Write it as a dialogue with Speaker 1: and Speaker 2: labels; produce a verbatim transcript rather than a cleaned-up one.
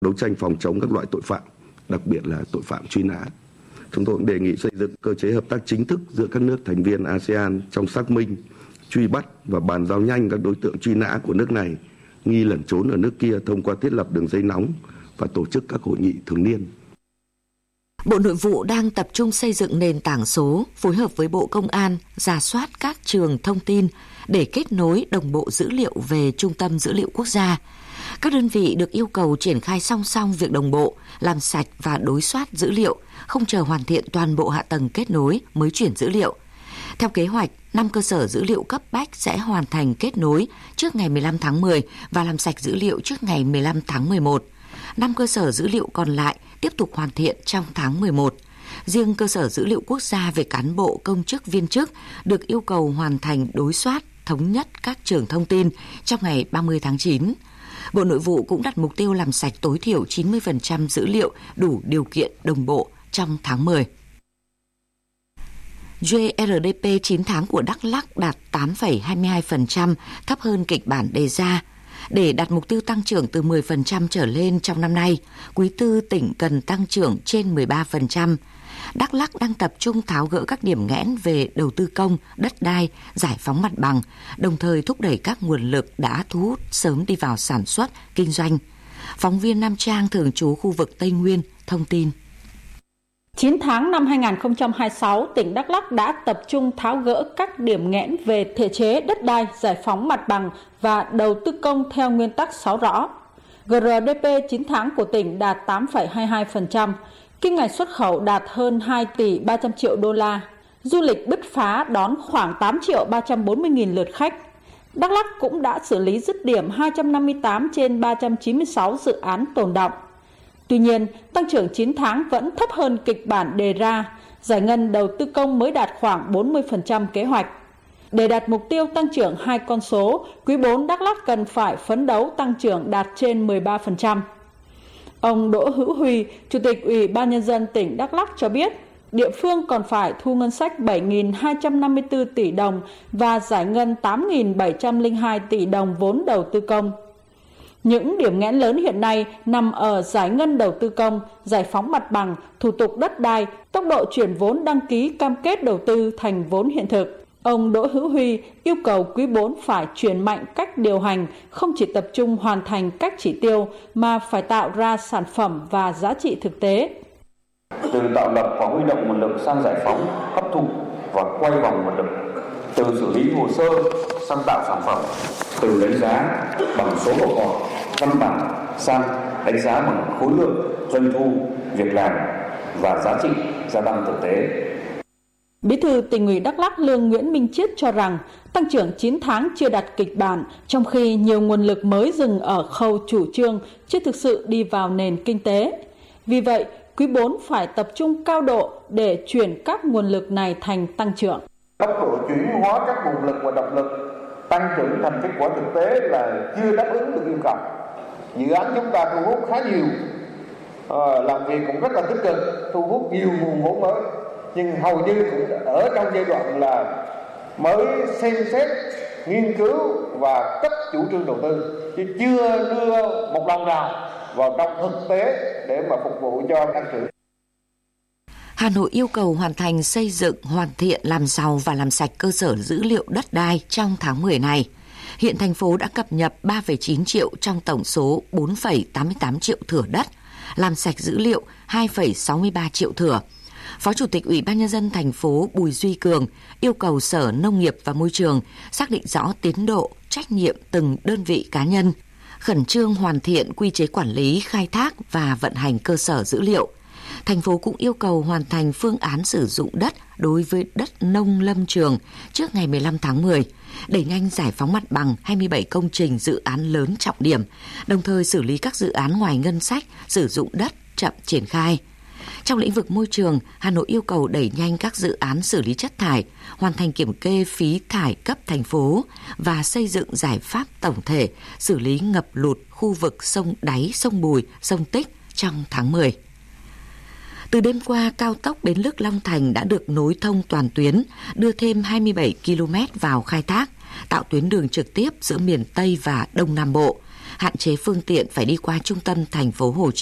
Speaker 1: đấu tranh phòng chống các loại tội phạm, đặc biệt là tội phạm truy nã. Chúng tôi cũng đề nghị xây dựng cơ chế hợp tác chính thức giữa các nước thành viên a sê an trong xác minh, truy bắt và bàn giao nhanh các đối tượng truy nã của nước này nghi lẩn trốn ở nước kia thông qua thiết lập đường dây nóng và tổ chức các hội nghị thường niên.
Speaker 2: Bộ Nội vụ đang tập trung xây dựng nền tảng số, phối hợp với Bộ Công an, rà soát các trường thông tin để kết nối đồng bộ dữ liệu về Trung tâm Dữ liệu Quốc gia. Các đơn vị được yêu cầu triển khai song song việc đồng bộ, làm sạch và đối soát dữ liệu, không chờ hoàn thiện toàn bộ hạ tầng kết nối mới chuyển dữ liệu. Theo kế hoạch, năm cơ sở dữ liệu cấp bách sẽ hoàn thành kết nối trước ngày mười lăm tháng mười và làm sạch dữ liệu trước ngày mười lăm tháng mười một. năm cơ sở dữ liệu còn lại tiếp tục hoàn thiện trong tháng mười một. Riêng cơ sở dữ liệu quốc gia về cán bộ, công chức, viên chức được yêu cầu hoàn thành đối soát, thống nhất các trường thông tin trong ngày ba mươi tháng chín. Bộ Nội vụ cũng đặt mục tiêu làm sạch tối thiểu chín mươi phần trăm dữ liệu đủ điều kiện đồng bộ trong tháng mười. giê rờ đê pê chín tháng của Đắk Lắk đạt tám phẩy hai mươi hai phần trăm, thấp hơn kịch bản đề ra. Để đạt mục tiêu tăng trưởng từ mười phần trăm trở lên trong năm nay, quý tư tỉnh cần tăng trưởng trên mười ba phần trăm. Đắk Lắk đang tập trung tháo gỡ các điểm nghẽn về đầu tư công, đất đai, giải phóng mặt bằng, đồng thời thúc đẩy các nguồn lực đã thu hút sớm đi vào sản xuất, kinh doanh. Phóng viên Nam Trang thường trú khu vực Tây Nguyên thông tin.
Speaker 3: chín tháng năm hai không hai sáu, tỉnh Đắk Lắk đã tập trung tháo gỡ các điểm nghẽn về thể chế đất đai, giải phóng mặt bằng và đầu tư công theo nguyên tắc sáu rõ. giê rờ đê pê chín tháng của tỉnh đạt tám phẩy hai mươi hai phần trăm, kim ngạch xuất khẩu đạt hơn hai tỷ ba trăm triệu đô la, du lịch bứt phá đón khoảng tám triệu ba trăm bốn mươi nghìn lượt khách. Đắk Lắk cũng đã xử lý dứt điểm hai trăm năm mươi tám trên ba trăm chín mươi sáu dự án tồn đọng. Tuy nhiên, tăng trưởng chín tháng vẫn thấp hơn kịch bản đề ra, giải ngân đầu tư công mới đạt khoảng bốn mươi phần trăm kế hoạch. Để đạt mục tiêu tăng trưởng hai con số, quý bốn Đắk Lắk cần phải phấn đấu tăng trưởng đạt trên mười ba phần trăm. Ông Đỗ Hữu Huy, Chủ tịch Ủy ban Nhân dân tỉnh Đắk Lắk cho biết, địa phương còn phải thu ngân sách bảy nghìn hai trăm năm mươi tư tỷ đồng và giải ngân tám nghìn bảy trăm lẻ hai tỷ đồng vốn đầu tư công. Những điểm nghẽn lớn hiện nay nằm ở giải ngân đầu tư công, giải phóng mặt bằng, thủ tục đất đai, tốc độ chuyển vốn đăng ký cam kết đầu tư thành vốn hiện thực. Ông Đỗ Hữu Huy yêu cầu quý bốn phải chuyển mạnh cách điều hành, không chỉ tập trung hoàn thành các chỉ tiêu mà phải tạo ra sản phẩm và giá trị thực tế.
Speaker 4: Từ tạo lập và huy động nguồn lực sang giải phóng, hấp thụ và quay vòng nguồn lực, từ xử lý hồ sơ sang tạo sản phẩm, từ đánh giá bằng số hộ khẩu, văn bản sang đánh giá bằng khối lượng, doanh thu, việc làm và giá trị gia tăng thực tế.
Speaker 3: Bí thư Tỉnh ủy Đắk Lắk Lương Nguyễn Minh Chiết cho rằng tăng trưởng chín tháng chưa đạt kịch bản, trong khi nhiều nguồn lực mới dừng ở khâu chủ trương, chưa thực sự đi vào nền kinh tế. Vì vậy, quý bốn phải tập trung cao độ để chuyển các nguồn lực này thành tăng trưởng.
Speaker 5: Tốc độ chuyển hóa các nguồn lực và động lực tăng trưởng thành kết quả thực tế là chưa đáp ứng được yêu cầu. Dự án chúng ta thu hút khá nhiều, à, làm việc cũng rất là tích cực, thu hút nhiều nguồn vốn mới, nhưng hầu như cũng ở trong giai đoạn là mới xem xét, nghiên cứu và cấp chủ trương đầu tư, chứ chưa đưa một đồng nào vào trong thực tế để mà phục vụ cho tăng trưởng.
Speaker 2: Hà Nội yêu cầu hoàn thành xây dựng, hoàn thiện, làm giàu và làm sạch cơ sở dữ liệu đất đai trong tháng mười này. Hiện thành phố đã cập nhật ba phẩy chín triệu trong tổng số bốn phẩy tám mươi tám triệu thửa đất, làm sạch dữ liệu hai phẩy sáu mươi ba triệu thửa. Phó Chủ tịch Ủy ban Nhân dân thành phố Bùi Duy Cường yêu cầu Sở Nông nghiệp và Môi trường xác định rõ tiến độ, trách nhiệm từng đơn vị cá nhân, khẩn trương hoàn thiện quy chế quản lý, khai thác và vận hành cơ sở dữ liệu. Thành phố cũng yêu cầu hoàn thành phương án sử dụng đất đối với đất nông lâm trường trước ngày mười lăm tháng mười, đẩy nhanh giải phóng mặt bằng hai mươi bảy công trình dự án lớn trọng điểm, đồng thời xử lý các dự án ngoài ngân sách sử dụng đất chậm triển khai. Trong lĩnh vực môi trường, Hà Nội yêu cầu đẩy nhanh các dự án xử lý chất thải, hoàn thành kiểm kê phí thải cấp thành phố và xây dựng giải pháp tổng thể xử lý ngập lụt khu vực sông Đáy, sông Bùi, sông Tích trong tháng mười. Từ đêm qua, cao tốc Bến Lức Long Thành đã được nối thông toàn tuyến, đưa thêm hai mươi bảy ki lô mét vào khai thác, tạo tuyến đường trực tiếp giữa miền Tây và Đông Nam Bộ. hạn chế phương tiện phải đi qua trung tâm thành phố Hồ Chí